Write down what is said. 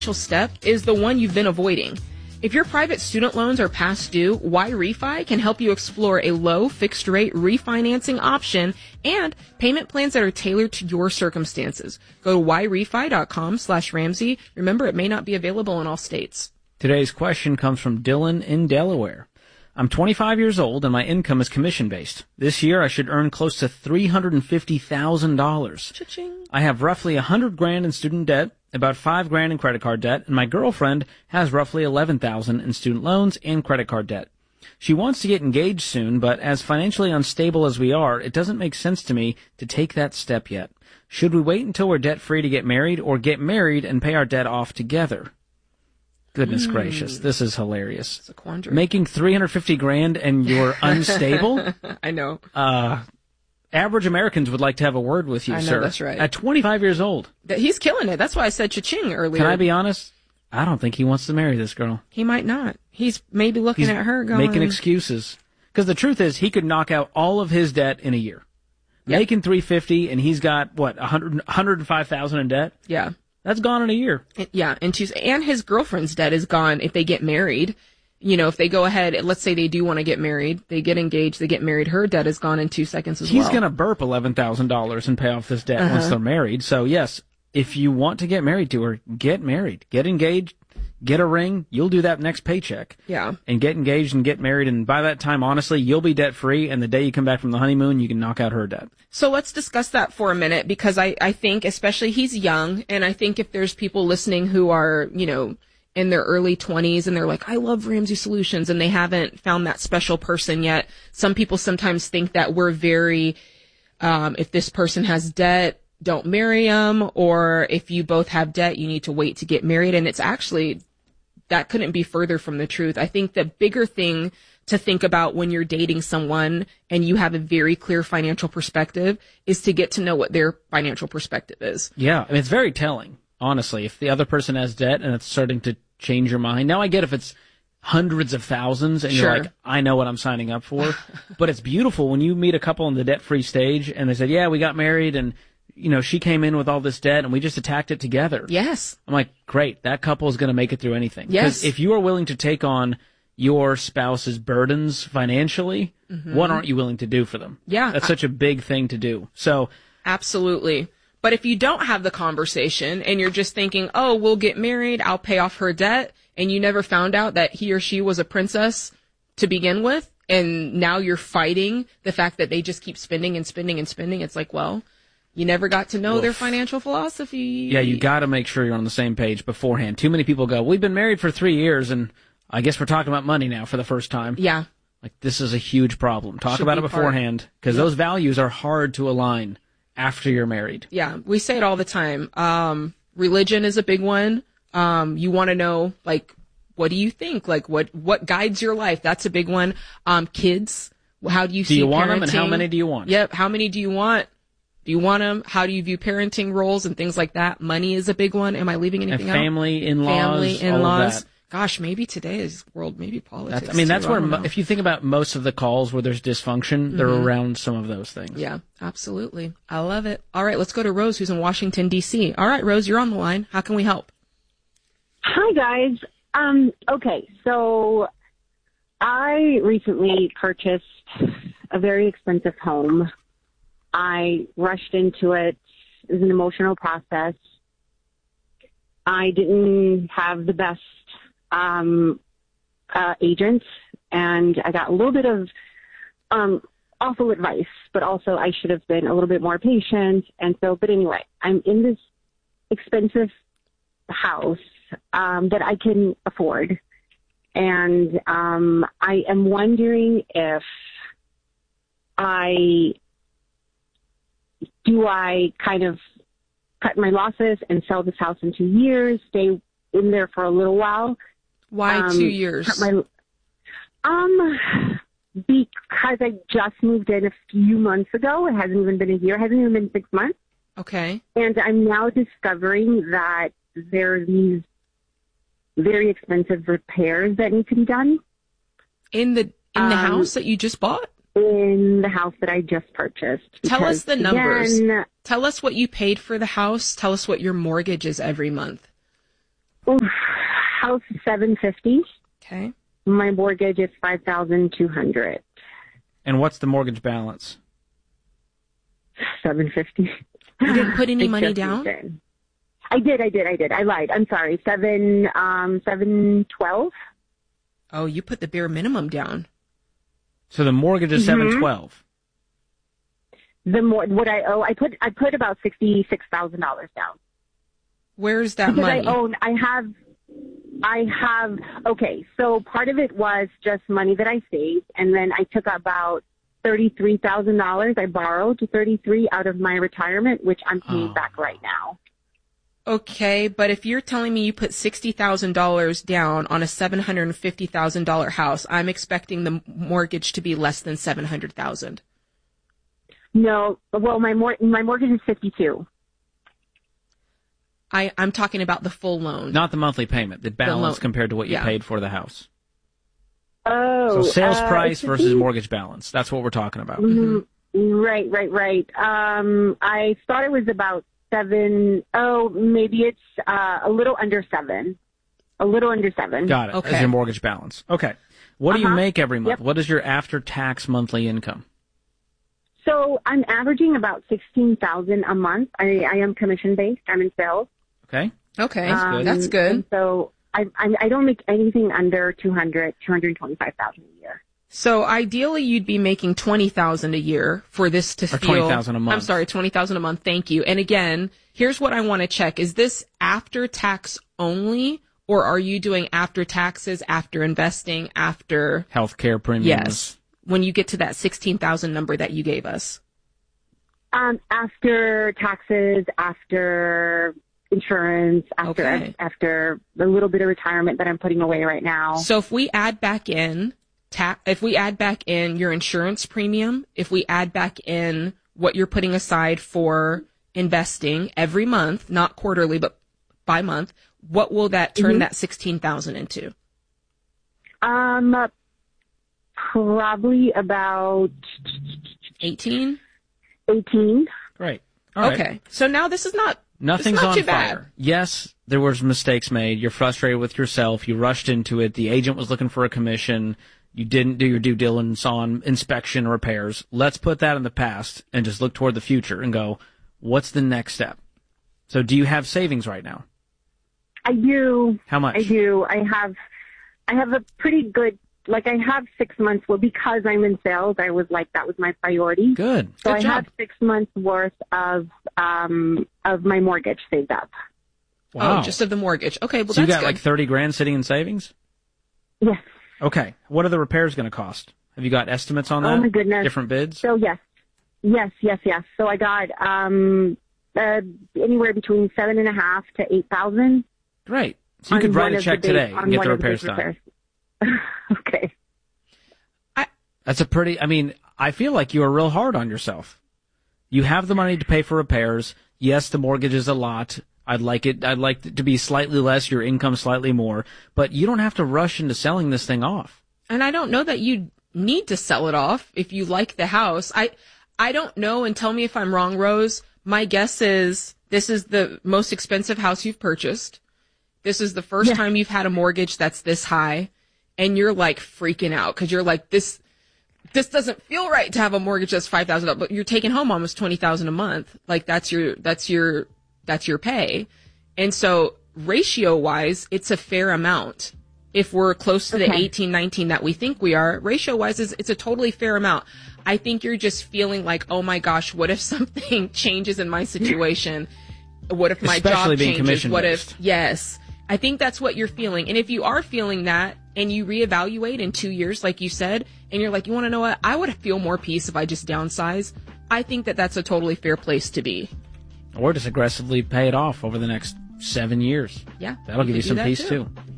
step is the one you've been avoiding. If your private student loans are past due, YRefi can help you explore a low fixed rate refinancing option and payment plans that are tailored to your circumstances. Go to yrefi.com/Ramsey. Remember, it may not be available in all states. Today's question comes from Dylan in Delaware. I'm 25 years old and my income is commission-based. This year I should earn close to $350,000. Cha-ching. I have roughly $100,000 in student debt, about $5,000 in credit card debt, and my girlfriend has roughly $11,000 in student loans and credit card debt. She wants to get engaged soon, but as financially unstable as we are, it doesn't make sense to me to take that step yet. Should we wait until we're debt-free to get married, or get married and pay our debt off together? Goodness gracious, this is hilarious. It's a quandary. Making $350,000 and you're unstable? I know. Average Americans would like to have a word with you, I know, sir. that's right. At 25 years old. He's killing it. That's why I said cha-ching earlier. Can I be honest? I don't think he wants to marry this girl. He might not. He's maybe looking at her going... making excuses. Because the truth is, he could knock out all of his debt in a year. Yep. Making $350,000 and he's got, what, $105,000 in debt? Yeah. That's gone in a year. Yeah, and his girlfriend's debt is gone if they get married. You know, if they go ahead, let's say they do want to get married, they get engaged, they get married, her debt is gone in 2 seconds as well. He's going to burp $11,000 and pay off this debt once they're married. So, yes, if you want to get married to her, get married. Get engaged, get a ring. You'll do that next paycheck. Yeah. And get engaged and get married. And by that time, honestly, you'll be debt-free. And the day you come back from the honeymoon, you can knock out her debt. So let's discuss that for a minute, because I think, especially he's young, and I think if there's people listening who are, you know, in their early 20s and they're like, I love Ramsey Solutions, and they haven't found that special person yet. Some people sometimes think that we're very, if this person has debt, don't marry them, or if you both have debt, you need to wait to get married. And it's actually, that couldn't be further from the truth. I think the bigger thing to think about when you're dating someone and you have a very clear financial perspective is to get to know what their financial perspective is. Yeah, I mean, it's very telling. Honestly, if the other person has debt and it's starting to change your mind. Now I get if it's hundreds of thousands and you're like, I know what I'm signing up for. But it's beautiful when you meet a couple in the debt-free stage and they said, yeah, we got married and, you know, she came in with all this debt and we just attacked it together. Yes. I'm like, great, that couple is going to make it through anything. Yes. Because if you are willing to take on your spouse's burdens financially, what aren't you willing to do for them? Yeah. That's such a big thing to do. So. Absolutely. But if you don't have the conversation and you're just thinking, oh, we'll get married, I'll pay off her debt, and you never found out that he or she was a princess to begin with, and now you're fighting the fact that they just keep spending and spending and spending, it's like, well, you never got to know their financial philosophy. Yeah, you got to make sure you're on the same page beforehand. Too many people go, we've been married for 3 years, and I guess we're talking about money now for the first time. Yeah. Like, this is a huge problem. Talk about it beforehand, because those values are hard to align after you're married. Yeah, we say it all the time. Religion is a big one. You want to know, like, what do you think? Like, what guides your life? That's a big one. Kids, how do you see parenting? Do you want them, and how many do you want? Yep, how many do you want? Do you want them? How do you view parenting roles and things like that? Money is a big one. Am I leaving anything out? Family, in-laws, all of that. Gosh, maybe today's world, maybe politics. That's where, if you think about most of the calls where there's dysfunction, they're around some of those things. Yeah, absolutely. I love it. All right, let's go to Rose, who's in Washington, D.C. All right, Rose, you're on the line. How can we help? Hi, guys. Okay, so I recently purchased a very expensive home. I rushed into it. It was an emotional process. I didn't have the best agent, and I got a little bit of awful advice, but also I should have been a little bit more patient. And so, but anyway, I'm in this expensive house that I can afford, and I am wondering if I kind of cut my losses and sell this house in 2 years, stay in there for a little while. Why 2 years? Because I just moved in a few months ago. It hasn't even been a year. It hasn't even been 6 months. Okay. And I'm now discovering that there are these very expensive repairs that need to be done. In the house that you just bought? In the house that I just purchased. Tell us the numbers. Tell us what you paid for the house. Tell us what your mortgage is every month. Oof, house is $750. Okay. My mortgage is $5,200. And what's the mortgage balance? $750. You didn't put any It's money just down? insane. I did. I lied. I'm sorry. $712. Oh, you put the bare minimum down. So the mortgage is $712. What I owe, I put about $66,000 down. Where's that Because money? I have, okay, so part of it was just money that I saved, and then I took about $33,000. I borrowed $33 out of my retirement, which I'm paying back right now. Okay, but if you're telling me you put $60,000 down on a $750,000 house, I'm expecting the mortgage to be less than $700,000. No, well, my mortgage is $52,000. I'm talking about the full loan. Not the monthly payment, the balance loan. compared to what you Yeah. paid for the house. Oh, So sales price it's versus mortgage balance. That's what we're talking about. Right. I thought it was about 7. Oh, maybe it's a little under 7. A little under 7. Got it. Okay. As your mortgage balance. Okay. What do you make every month? Yep. What is your after-tax monthly income? So I'm averaging about $16,000 a month. I am commission based. I'm in sales. Okay. Okay, good. that's good. And so I don't make anything under $225,000 a year. So ideally, you'd be making $20,000 a year for this to Or feel. $20,000 a month. I'm sorry, $20,000 a month. Thank you. And again, here's what I want to check: is this after tax only, or are you doing after taxes, after investing, after? Healthcare premiums. Yes. When you get to that 16,000 number that you gave us. After taxes, after insurance, Okay. after a little bit of retirement that I'm putting away right now. So if we add back in your insurance premium, if we add back in what you're putting aside for investing every month, not quarterly, but by month, what will that turn that 16,000 into? Probably about 18? 18. Great. All right. Okay. So now this is Nothing's it's not on too fire. bad. Yes, there was mistakes made. You're frustrated with yourself. You rushed into it. The agent was looking for a commission. You didn't do your due diligence on inspection or repairs. Let's put that in the past and just look toward the future and go, what's the next step? So do you have savings right now? I do. How much? I do. I have a pretty good, like I have 6 months. Well, because I'm in sales, that was my priority. Good. So Good I job. have 6 months worth of my mortgage saved up. Wow. Oh, just of the mortgage. Okay, well So you that's got good. Oh like 30 grand sitting in savings? Yes. Okay. What are the repairs going to cost? Have you got estimates on that? Oh my goodness. Different bids? So yes. So I got anywhere between 7,500 to 8,000. Great. So you could write a check today and get the repairs done. repairs. Okay. That's I feel like you are real hard on yourself. You have the money to pay for repairs. Yes, the mortgage is a lot. I'd like it to be slightly less, your income slightly more, but you don't have to rush into selling this thing off. And I don't know that you need to sell it off if you like the house. I don't know, and tell me if I'm wrong, Rose. My guess is this is the most expensive house you've purchased. This is the first time you've had a mortgage that's this high, and you're like freaking out because you're like, this doesn't feel right to have a mortgage that's $5,000, but you're taking home almost $20,000 a month. Like that's your pay. And so ratio wise, it's a fair amount. If we're close to the 18, 19 that we think we are, ratio wise it's a totally fair amount. I think you're just feeling like, oh my gosh, what if something changes in my situation? What if my Especially job being changes? commission What based. if, yes. I think that's what you're feeling. And if you are feeling that and you reevaluate in 2 years, like you said, and you're like, you want to know what? I would feel more peace if I just downsize. I think that that's a totally fair place to be. Or just aggressively pay it off over the next 7 years. Yeah. That'll give you could do some that peace too.